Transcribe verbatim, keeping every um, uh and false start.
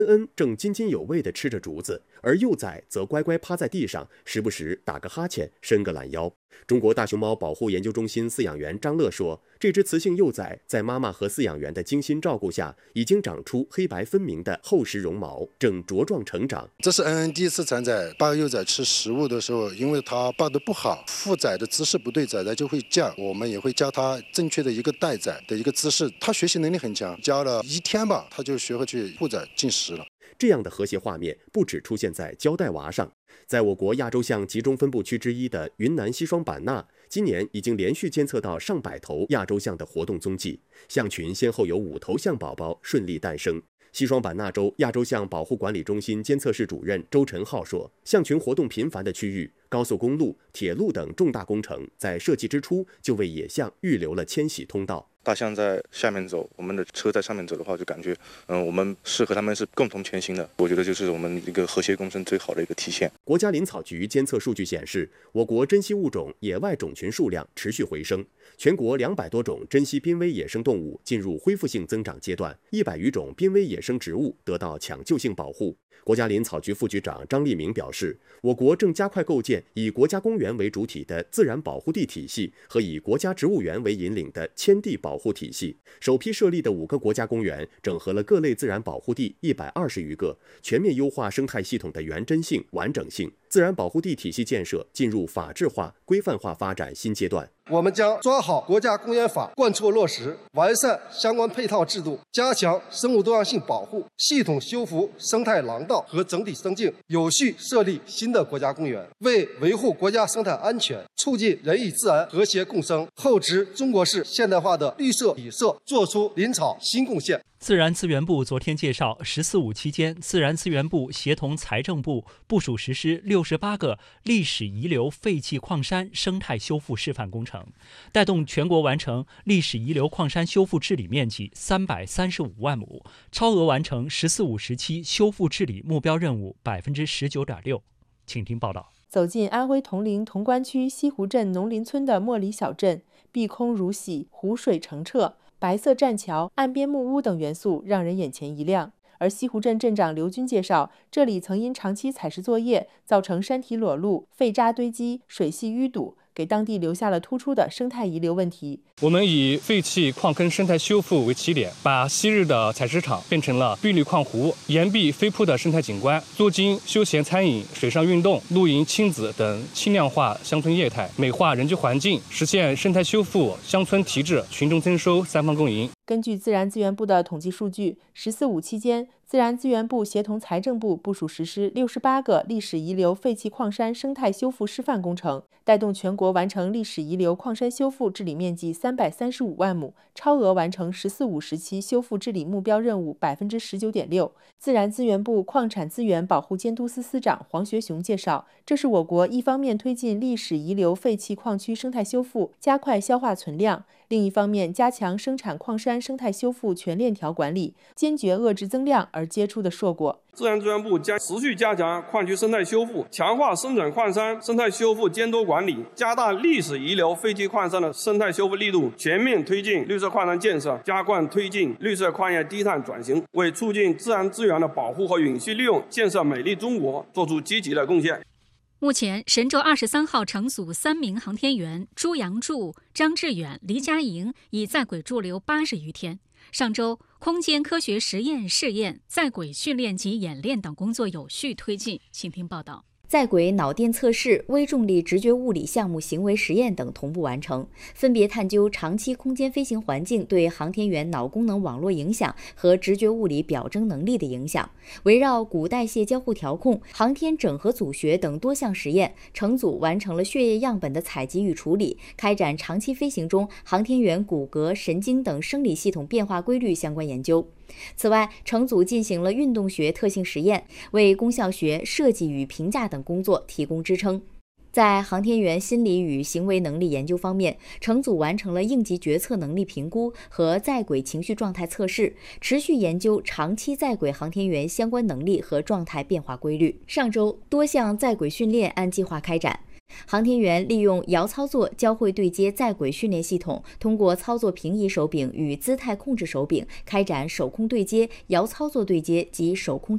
恩恩正津津有味地吃着竹子，而幼崽则乖乖趴在地上，时不时打个哈欠，伸个懒腰。中国大熊猫保护研究中心饲养员张乐说，这只雌性幼崽在妈妈和饲养员的精心照顾下，已经长出黑白分明的厚实绒毛，正茁壮成长。 这是恩恩第一次产崽，抱幼崽吃食物的时候，因为它抱得不好，负崽的姿势不对，崽崽就会叫，我们也会教它正确的一个待崽的一个姿势。它学习能力很强，教了一天吧，它就学会去护崽进食了。 这样的和谐画面不只出现在胶带娃上，在我国亚洲象集中分布区之一的云南西双版纳，今年已经连续监测到上百头亚洲象的活动踪迹，象群先后有五头象宝宝顺利诞生。西双版纳州亚洲象保护管理中心监测室主任周晨浩说，象群活动频繁的区域，高速公路、铁路等重大工程在设计之初就为野象预留了迁徙通道。 大象在下面走，我们的车在上面走的话，就感觉，嗯，我们是和他们是共同前行的。我觉得就是我们一个和谐共生最好的一个体现。 国家林草局监测数据显示，我国珍稀物种野外种群数量持续回升，全国两百多种珍稀濒危野生动物进入恢复性增长阶段，一百余种濒危野生植物得到抢救性保护。国家林草局副局长张立明表示，我国正加快构建以国家公园为主体的自然保护地体系和以国家植物园为引领的迁地保护体系。首批设立的五个国家公园整合了各类自然保护地一百二十余个，全面优化生态系统的原真性、完整性。自然保护地体系建设进入法治化、规范化发展新阶段。 我们将抓好国家公园法贯彻落实，完善相关配套制度，加强生物多样性保护，系统修复生态廊道和整体生境，有序设立新的国家公园，为维护国家生态安全、促进人与自然和谐共生，厚植中国式现代化的绿色底色，做出林草新贡献。 自然资源部昨天介绍，十四五期间，自然资源部协同财政部部署实施六十八个历史遗留废弃矿山生态修复示范工程，带动全国完成历史遗留矿山修复治理面积三百三十五万亩，超额完成“十四五”时期修复治理目标任务百分之十九点六。请听报道。 走进安徽铜陵潼关区西湖镇农林村的莫里小镇，碧空如洗，湖水澄澈。白色栈桥、岸边木屋等元素让人眼前一亮。而西湖镇镇长刘军介绍，这里曾因长期采石作业造成山体裸露、废渣堆积、水系淤堵，给当地留下了突出的生态遗留问题。 我们以废弃矿坑生态修复为起点，把昔日的采石场变成了碧绿矿湖、岩壁飞瀑的生态景观，租金、休闲餐饮、水上运动、露营、亲子等轻量化乡村业态，美化人居环境，实现生态修复、乡村提质、群众增收三方共赢。 根据自然资源部的统计数据，十四五期间，自然资源部协同财政部部署实施六十八个历史遗留废弃矿山生态修复示范工程，带动全国完成历史遗留矿山修复治理面积三百三十五万亩，超额完成“十四五”时期修复治理目标任务百分之十九点六。自然资源部矿产资源保护监督司司长黄学雄介绍，这是我国一方面推进历史遗留废弃矿区生态修复，加快消化存量，另一方面加强生产矿山生态修复全链条管理，坚决遏制增量而结出的硕果。 自然资源部将持续加强矿区生态修复，强化生产矿山生态修复监督管理，加大历史遗留废弃矿山的生态修复力度，全面推进绿色矿山建设，加快推进绿色矿业低碳转型，为促进自然资源的保护和永续利用，建设美丽中国做出积极的贡献。 目前，神舟二十三号乘组三名航天员朱杨柱、张志远、黎佳莹已在轨驻留八十余天。上周，空间科学实验试验、在轨训练及演练等工作有序推进。请听报道。 在轨脑电测试、微重力直觉物理项目行为实验等同步完成，分别探究长期空间飞行环境对航天员脑功能网络影响和直觉物理表征能力的影响。围绕骨代谢交互调控、航天整合组学等多项实验，乘组完成了血液样本的采集与处理，开展长期飞行中航天员骨骼、神经等生理系统变化规律相关研究。此外，乘组进行了运动学特性实验，为功效学、设计与评价等工作提供支撑。在航天员心理与行为能力研究方面，乘组完成了应急决策能力评估和在轨情绪状态测试，持续研究长期在轨航天员相关能力和状态变化规律。上周，多项在轨训练按计划开展。航天员利用遥操作交会对接在轨训练系统，通过操作平移手柄与姿态控制手柄，开展手控对接、遥操作对接及手控